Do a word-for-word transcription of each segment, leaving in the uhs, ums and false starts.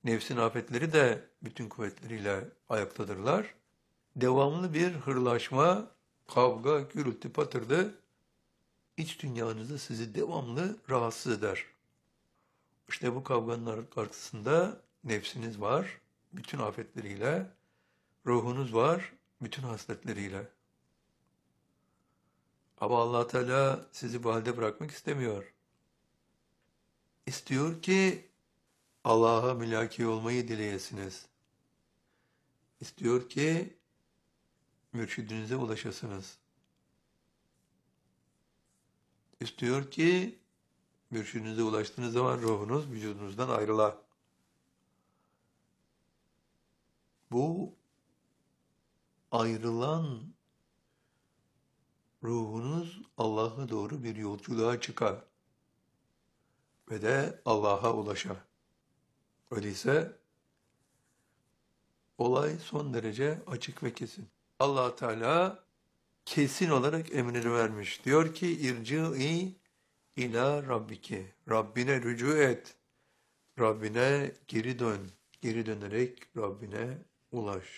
Nefsin afetleri de bütün kuvvetleriyle ayaktadırlar. Devamlı bir hırlaşma, kavga, gürültü, patırdı iç dünyanızda sizi devamlı rahatsız eder. İşte bu kavganın arkasında nefsiniz var, bütün afetleriyle, ruhunuz var, bütün hasletleriyle. Ama Allah Teala sizi bu halde bırakmak istemiyor. İstiyor ki Allah'a mülaki olmayı dileyesiniz. İstiyor ki mürşidinize ulaşasınız. İstiyor ki mürşidinize ulaştığınız zaman ruhunuz vücudunuzdan ayrıla. Bu ayrılan ruhunuz Allah'a doğru bir yolculuğa çıkar ve de Allah'a ulaşar. Öyleyse olay son derece açık ve kesin. Allah Teala kesin olarak emrini vermiş. Diyor ki irci'i ila rabbiki. Rabbine rücu et. Rabbine geri dön. Geri dönerek Rabbine ulaş.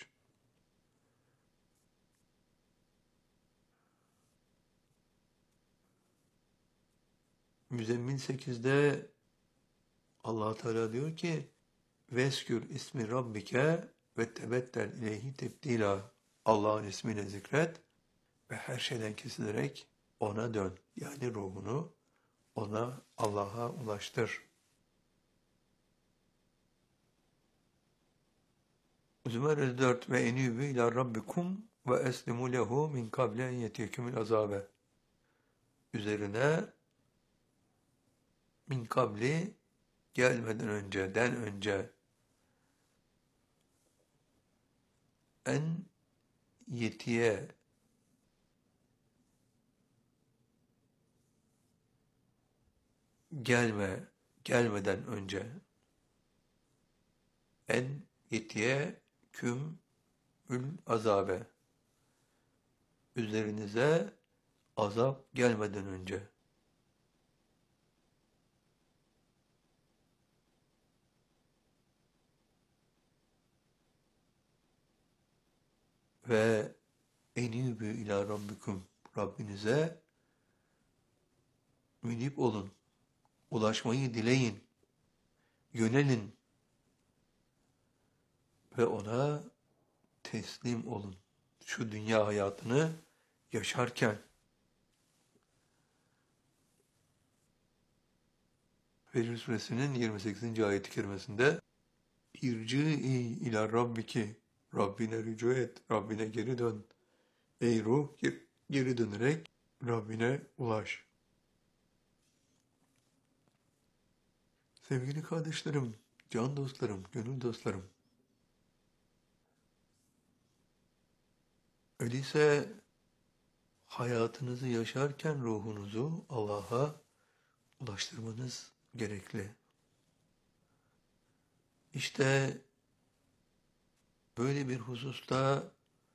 Müzzemmil sekizde Allah Teala diyor ki veskür ismi rabbike ve tebettel ileyhi tebdila. Allah'ın ismini zikret ve her şeyden kesilerek ona dön. Yani ruhunu ona, Allah'a ulaştır. Zümer elli dört ve enübü ila rabbikum ve eslimu lehu min kable en yetiyekümül azabe. Üzerine min kabli gelmeden önce, den önce en yetiye gelme, gelmeden önce en yetiye küm ül azabe üzerinize azap gelmeden önce ve enîbü ilâ rabbikum Rabbinize münip olun, ulaşmayı dileyin, yönelin ve ona teslim olun. Şu dünya hayatını yaşarken Fecr suresinin yirmi sekizinci ayet-i kerimesinde İrci'i ila rabbiki Rabbine rücu et, Rabbine geri dön. Ey ruh geri dönerek Rabbine ulaş. Sevgili kardeşlerim, can dostlarım, gönül dostlarım. Öyleyse hayatınızı yaşarken ruhunuzu Allah'a ulaştırmanız gerekli. İşte böyle bir hususta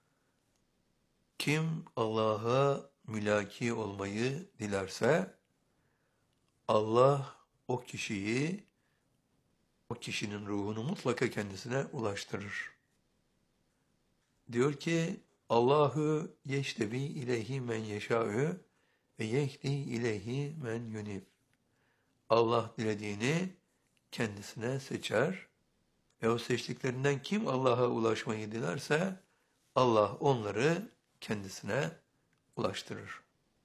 kim Allah'a mülaki olmayı dilerse Allah o kişiyi, o kişinin ruhunu mutlaka kendisine ulaştırır. Diyor ki Allahu yeştebi ileyhi men yeşâ'ü ve yehdi ileyhi men yunib. Allah dilediğini kendisine seçer ve o seçtiklerinden kim Allah'a ulaşmayı dilerse Allah onları kendisine ulaştırır.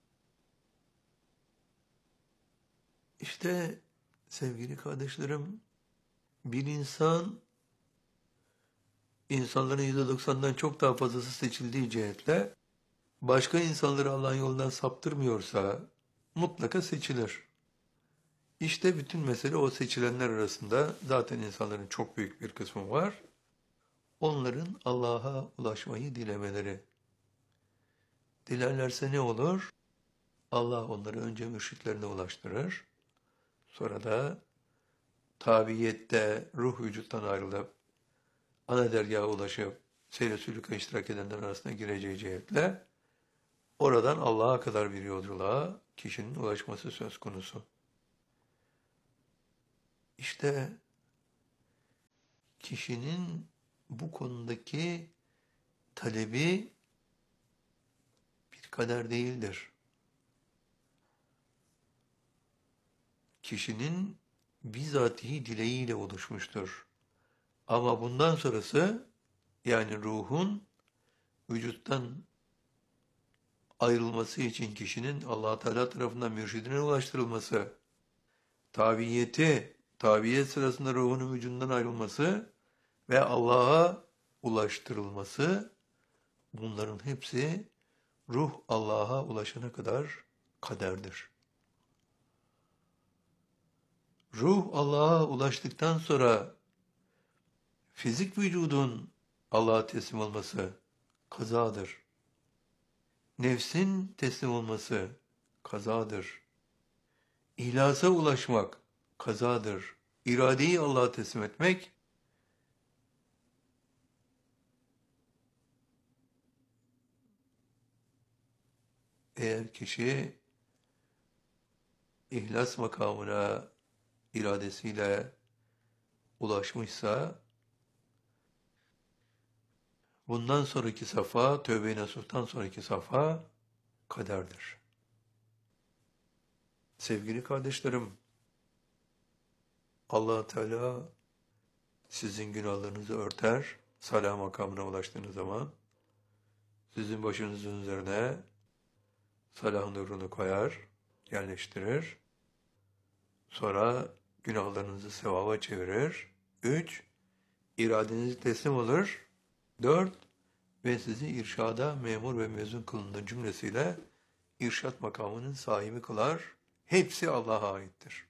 İşte sevgili kardeşlerim, bir insan insanların yüzde doksanından çok daha fazlası seçildiği cihetle başka insanları Allah'ın yolundan saptırmıyorsa mutlaka seçilir. İşte bütün mesele o seçilenler arasında zaten insanların çok büyük bir kısmı var. Onların Allah'a ulaşmayı dilemeleri. Dilerlerse ne olur? Allah onları önce mürşitlerine ulaştırır. Sonra da tabiyette ruh vücuttan ayrılıp ana dergaha ulaşıp seyre sülüka iştirak edenler arasına gireceği cihetle oradan Allah'a kadar bir yolculuğa kişinin ulaşması söz konusu. İşte kişinin bu konudaki talebi bir kader değildir. Kişinin bizatihi dileğiyle oluşmuştur. Ama bundan sonrası, yani ruhun vücuttan ayrılması için kişinin Allah Teala tarafından mürşidine ulaştırılması, taviyeti, taviyet sırasında ruhunun vücudundan ayrılması ve Allah'a ulaştırılması, bunların hepsi ruh Allah'a ulaşana kadar kaderdir. Ruh Allah'a ulaştıktan sonra fizik vücudun Allah'a teslim olması kazadır. Nefsin teslim olması kazadır. İhlasa ulaşmak kazadır. İradeyi Allah'a teslim etmek eğer kişi ihlas makamına iradesiyle ulaşmışsa bundan sonraki safha, tövbe-i nasuhtan sonraki safha kaderdir. Sevgili kardeşlerim, Allah Teala sizin günahlarınızı örter, salah makamına ulaştığınız zaman sizin başınızın üzerine salah nurunu koyar, yerleştirir. Sonra günahlarınızı sevaba çevirir. Üç, iradenizi teslim olur. Dört, ve sizi irşada memur ve mezun kılındığı cümlesiyle irşat makamının sahibi kılar. Hepsi Allah'a aittir.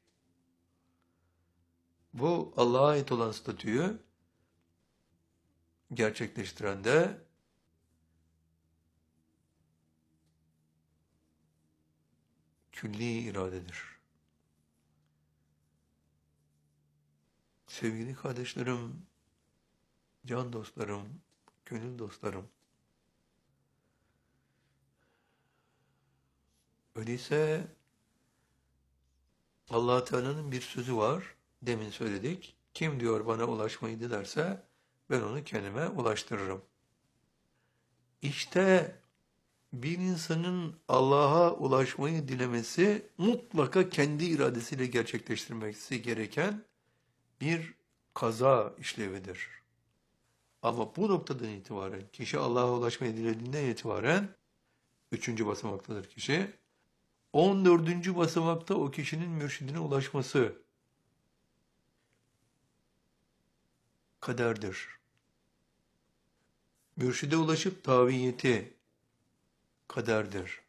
Bu Allah'a ait olan statüyü gerçekleştiren de külli iradedir. Sevgili kardeşlerim, can dostlarım, gönül dostlarım, öyleyse Allah Teala'nın bir sözü var, demin söyledik. Kim diyor bana ulaşmayı dilerse ben onu kendime ulaştırırım. İşte bir insanın Allah'a ulaşmayı dilemesi mutlaka kendi iradesiyle gerçekleştirmesi gereken bir kaza işlevidir. Ama bu noktadan itibaren kişi Allah'a ulaşmayı dilediğinden itibaren üçüncü basamaktadır kişi. On dördüncü basamakta o kişinin mürşidine ulaşması kaderdir. Mürşide ulaşıp taviyeti kaderdir.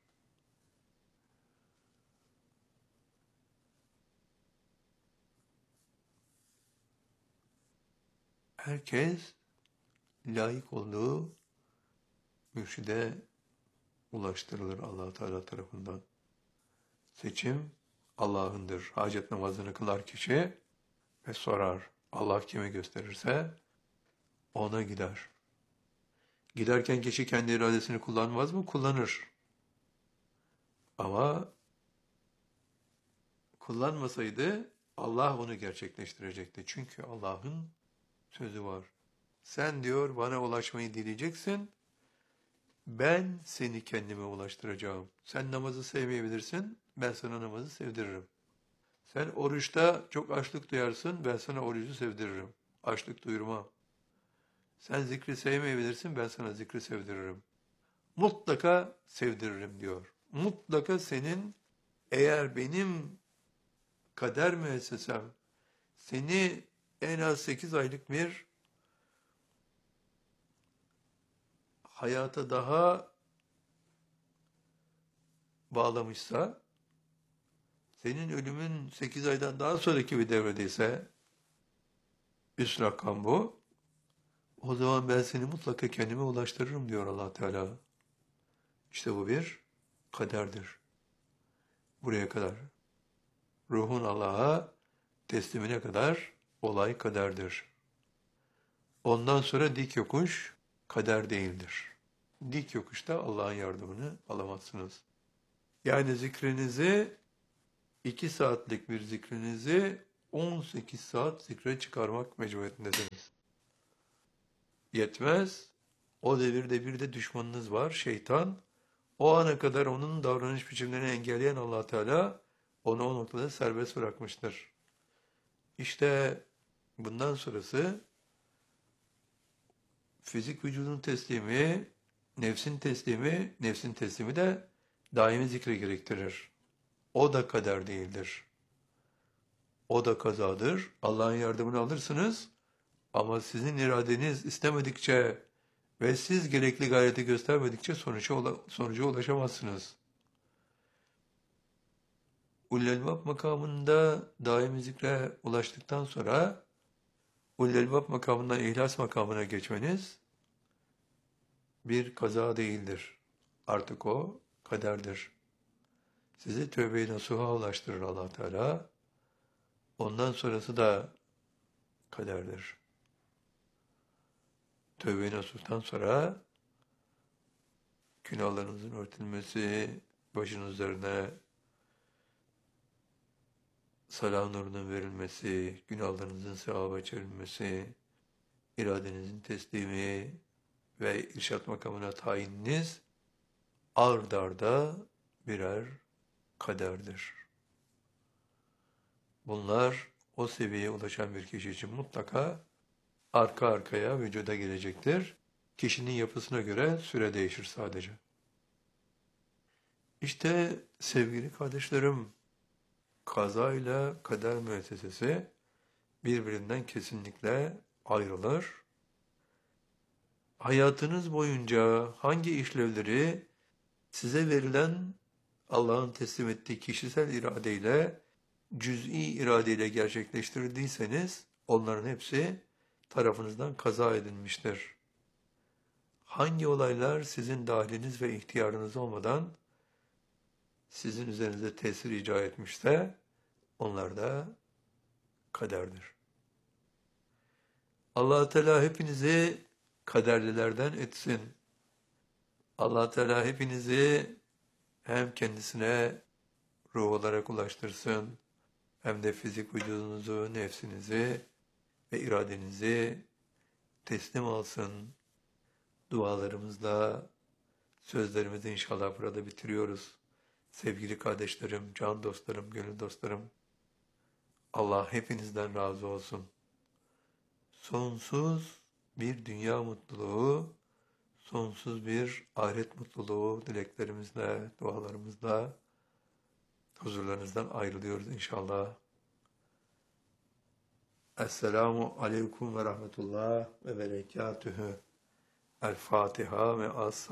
Herkes layık olduğu mürşide ulaştırılır Allah Teala tarafından. Seçim Allah'ındır. Hacet namazını kılar kişi ve sorar. Allah kime gösterirse ona gider. Giderken kişi kendi iradesini kullanmaz mı? Kullanır. Ama kullanmasaydı Allah onu gerçekleştirecekti. Çünkü Allah'ın sözü var. Sen diyor bana ulaşmayı dileyeceksin. Ben seni kendime ulaştıracağım. Sen namazı sevmeyebilirsin. Ben sana namazı sevdiririm. Sen oruçta çok açlık duyarsın. Ben sana orucu sevdiririm. Açlık duyurmam. Sen zikri sevmeyebilirsin. Ben sana zikri sevdiririm. Mutlaka sevdiririm diyor. Mutlaka senin, eğer benim kader müessesem seni en az sekiz aylık bir hayata daha bağlamışsa, senin ölümün sekiz aydan daha sonraki bir devredeyse, üst rakam bu, o zaman ben seni mutlaka kendime ulaştırırım diyor Allah Teala. İşte bu bir kaderdir. Buraya kadar. Ruhun Allah'a teslimine kadar olay kaderdir. Ondan sonra dik yokuş kader değildir. Dik yokuşta Allah'ın yardımını alamazsınız. Yani zikrinizi, iki saatlik bir zikrinizi on sekiz saat zikre çıkarmak mecburiyetindesiniz. yetmez. O devirde bir de düşmanınız var, şeytan. O ana kadar onun davranış biçimlerini engelleyen Allah Teala onu o noktada serbest bırakmıştır. İşte bundan sonrası fizik vücudun teslimi, nefsin teslimi, nefsin teslimi de daimi zikri gerektirir. O da kader değildir. O da kazadır. Allah'ın yardımını alırsınız ama sizin iradeniz istemedikçe ve siz gerekli gayreti göstermedikçe sonuca, sonuca ulaşamazsınız. Ulul-Elbab makamında daimi zikre ulaştıktan sonra Ulul-Elbab makamından ihlas makamına geçmeniz bir kaza değildir. Artık o kaderdir. Sizi tövbe-i nasuha ulaştırır Allah Teala. Ondan sonrası da kaderdir. Tövbe-i nasuhtan sonra günahlarınızın örtülmesi, başınız üzerine salam nurunun verilmesi, günahlarınızın sevaba çevrilmesi, iradenizin teslimi ve irşat makamına tayininiz ard arda birer kaderdir. Bunlar o seviyeye ulaşan bir kişi için mutlaka arka arkaya vücuda gelecektir. Kişinin yapısına göre süre değişir sadece. İşte sevgili kardeşlerim, kaza ile kader müessesesi birbirinden kesinlikle ayrılır. Hayatınız boyunca hangi işlevleri size verilen Allah'ın teslim ettiği kişisel iradeyle, cüz'i iradeyle gerçekleştirdiyseniz onların hepsi tarafınızdan kaza edilmiştir. Hangi olaylar sizin dahiliniz ve ihtiyarınız olmadan sizin üzerinize tesir icra etmişse onlar da kaderdir. Allah Teala hepinizi kaderlilerden etsin. Allah Teala hepinizi hem kendisine ruh olarak ulaştırsın, hem de fizik vücudunuzu, nefsinizi ve iradenizi teslim alsın. Dualarımızla sözlerimizi inşallah burada bitiriyoruz. Sevgili kardeşlerim, can dostlarım, gönül dostlarım, Allah hepinizden razı olsun. Sonsuz bir dünya mutluluğu, sonsuz bir ahiret mutluluğu dileklerimizle, dualarımızla huzurlarınızdan ayrılıyoruz inşallah. Esselamu aleyküm ve rahmetullah ve berekatühü. El Fatiha ve as